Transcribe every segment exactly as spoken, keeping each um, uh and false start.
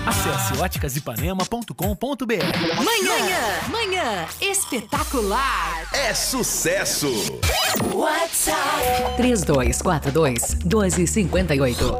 Acesse óticas ipanema ponto com ponto br. Manhã, manhã espetacular. É sucesso. WhatsApp três dois quatro dois, um dois cinco oito.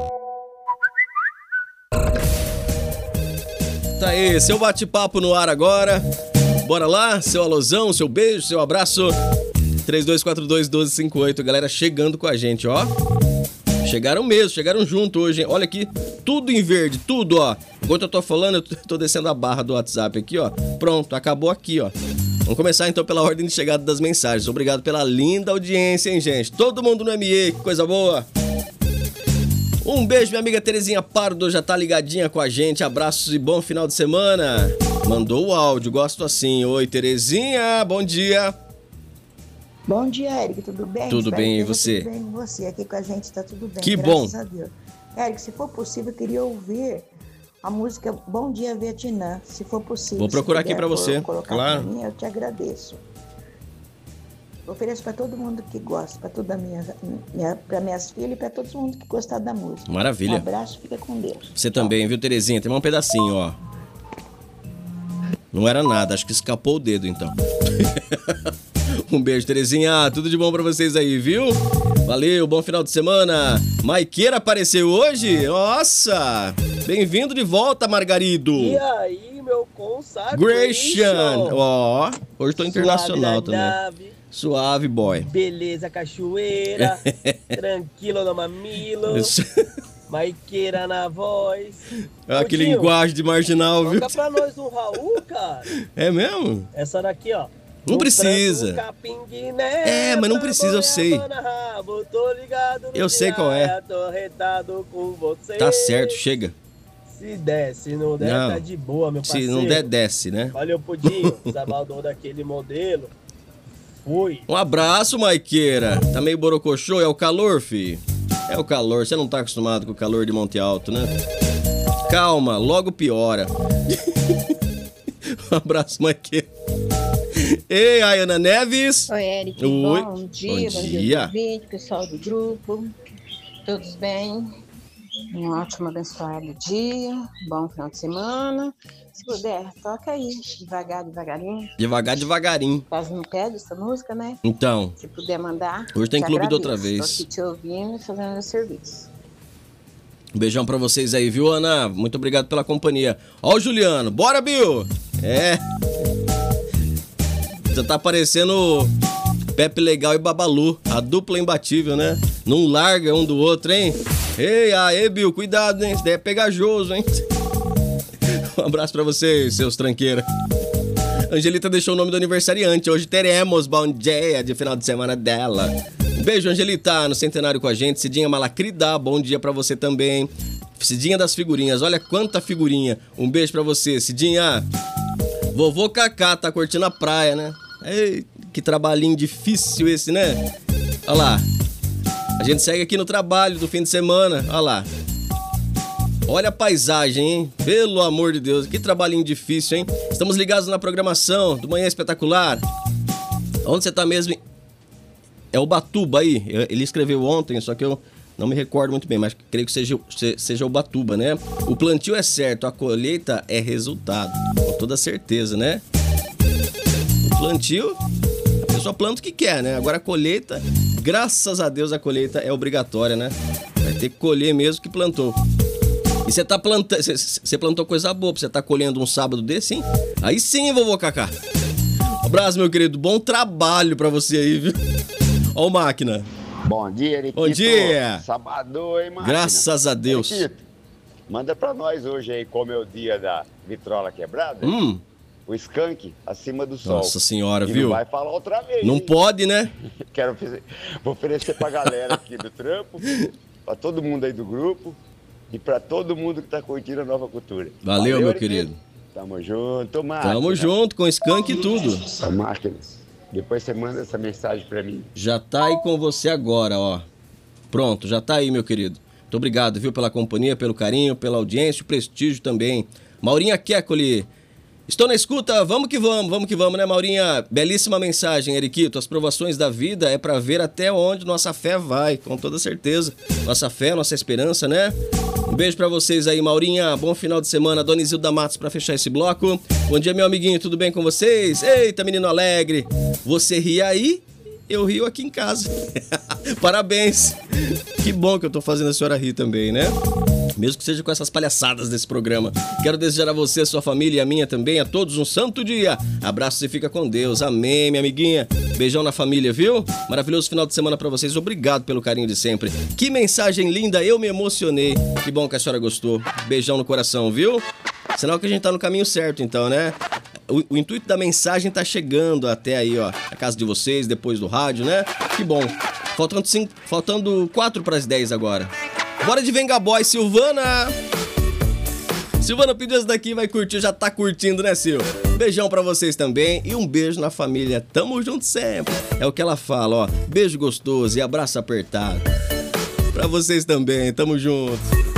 Tá aí, seu bate-papo no ar agora. Bora lá, seu alusão, seu beijo, seu abraço. três dois quatro dois, um dois cinco oito. Galera chegando com a gente, ó. Chegaram mesmo, chegaram junto hoje, hein? Olha aqui, tudo em verde, tudo, ó. Enquanto eu tô falando, eu tô descendo a barra do WhatsApp aqui, ó. Pronto, acabou aqui, ó. Vamos começar então pela ordem de chegada das mensagens. Obrigado pela linda audiência, hein, gente? Todo mundo no M E, que coisa boa. Um beijo, minha amiga Terezinha Pardo, já tá ligadinha com a gente. Abraços e bom final de semana. Mandou o áudio, gosto assim. Oi, Terezinha, bom dia. Bom dia, Eric, tudo bem? Tudo Espero bem, que e você? Tudo bem com você, aqui com a gente tá tudo bem, que graças bom. a Deus. Eric, se for possível, eu queria ouvir a música Bom Dia Vietnã, se for possível. Vou procurar aqui pra você, colocar claro. Pra mim, eu te agradeço. Eu ofereço pra todo mundo que gosta, pra toda minha, minha, pra minhas filhas e pra todo mundo que gostar da música. Maravilha. Um abraço, fica com Deus. Você também, viu, Terezinha? Tem mais um pedacinho, ó. Não era nada, acho que escapou o dedo, então. Um beijo, Terezinha. Tudo de bom pra vocês aí, viu? Valeu, bom final de semana. Maiqueira apareceu hoje? Nossa! Bem-vindo de volta, Margarido. E aí, meu consagration? Gratian. Ó, hoje tô internacional Suave também. nave. Suave, boy. Beleza, cachoeira. Tranquilo no mamilo. Maiqueira na voz. Ah, que Coutinho, linguagem de marginal, viu? toca pra nós um Raul, cara. É mesmo? Essa daqui, ó. Não precisa. É, mas não precisa, eu sei. Eu sei qual é. Tá certo, chega. Se der, se não der, Não. tá de boa, meu parceiro. Se não der, desce, né? Valeu, Pudim. Zabaldor daquele modelo. Fui. Um abraço, Maiqueira. Tá meio borocochô? É o calor, fi? É o calor. Você não tá acostumado com o calor de Monte Alto, né? Calma, logo piora. Um abraço, Maiqueira. Ei, Ayana Neves. Oi, Eric. Oi. Bom dia. Bom Bom dia. dia, ouvinte, pessoal do grupo. Todos bem? Um ótimo, abençoado dia. Bom final de semana. Se puder, toca aí. Devagar, devagarinho. Devagar, devagarinho. Quase não pede essa música, né? Então. Se puder mandar. Hoje tem te clube de agradeço. outra vez. Tô aqui te ouvindo e fazendo meu serviço. Um beijão pra vocês aí, viu, Ana? Muito obrigado pela companhia. Ó o Juliano. Bora, Bill! É. Já tá aparecendo Pepe Legal e Babalu. A dupla imbatível, né? Não larga um do outro, hein? Ei, aê, Bill, cuidado, hein? Isso daí é pegajoso, hein? Um abraço pra vocês, seus tranqueiros. Angelita deixou o nome do aniversariante. Hoje teremos bom dia de final de semana dela. Um beijo, Angelita, no centenário com a gente. Cidinha Malacrida, bom dia pra você também. Cidinha das figurinhas, olha quanta figurinha. Um beijo pra você, Cidinha. Vovô Cacá tá curtindo a praia, né? Ei, que trabalhinho difícil esse, né? Olha lá. A gente segue aqui no trabalho do fim de semana. Olha lá. Olha a paisagem, hein? Pelo amor de Deus, que trabalhinho difícil, hein? Estamos ligados na programação do Manhã Espetacular. Onde você tá mesmo? É Ubatuba aí. Ele escreveu ontem, só que eu não me recordo muito bem, mas creio que seja, seja Ubatuba, né? O plantio é certo, a colheita é resultado. Com toda certeza, né? O plantio, a pessoa planta o que quer, né? Agora a colheita, graças a Deus a colheita é obrigatória, né? Vai ter que colher mesmo que plantou. E você tá plantando, você plantou coisa boa, você tá colhendo um sábado desse, hein? Aí sim, vovô Cacá. Um abraço, meu querido. Bom trabalho pra você aí, viu? Ó o máquina. Bom dia, Eriquito. Bom dia. Sabadão, hein, máquina? Graças a Deus. Eriquito, manda pra nós hoje aí, como é o dia da vitrola quebrada, Hum. o skunk acima do sol. Nossa senhora, e viu? não vai falar outra vez. Não hein? pode, né? Quero oferecer, vou oferecer pra galera aqui do trampo, pra todo mundo aí do grupo e pra todo mundo que tá curtindo a Nova Cultura. Valeu, Valeu, meu Eriquito. querido. Tamo junto, máquina. Tamo junto com skunk e tudo. A máquina. Depois você manda essa mensagem pra mim. Já tá aí com você agora, ó. Pronto, já tá aí, meu querido. Muito obrigado, viu, pela companhia, pelo carinho, pela audiência, o prestígio também. Maurinha Kekoli. Estou na escuta, vamos que vamos, vamos que vamos, né, Maurinha? Belíssima mensagem, Eriquito. As provações da vida é pra ver até onde nossa fé vai, com toda certeza. Nossa fé, nossa esperança, né? Um beijo pra vocês aí, Maurinha. Bom final de semana. Dona Isilda Matos pra fechar esse bloco. Bom dia, meu amiguinho, tudo bem com vocês? Eita, menino alegre. Você ri aí, eu rio aqui em casa. Parabéns. Que bom que eu tô fazendo a senhora rir também, né? Mesmo que seja com essas palhaçadas desse programa. Quero desejar a você, a sua família e a minha também, a todos um santo dia. Abraços e fica com Deus. Amém, minha amiguinha. Beijão na família, viu? Maravilhoso final de semana pra vocês. Obrigado pelo carinho de sempre. Que mensagem linda, eu me emocionei. Que bom que a senhora gostou. Beijão no coração, viu? Sinal que a gente tá no caminho certo, então, né? O, o intuito da mensagem tá chegando até aí, ó. A casa de vocês, depois do rádio, né? Que bom. Faltando, cinco, faltando quatro para as dez agora. Bora de Venga Boy, Silvana! Silvana pediu essa daqui, vai curtir, já tá curtindo, né, Sil? Beijão pra vocês também e um beijo na família. Tamo junto sempre. É o que ela fala, ó. Beijo gostoso e abraço apertado. Pra vocês também, tamo junto.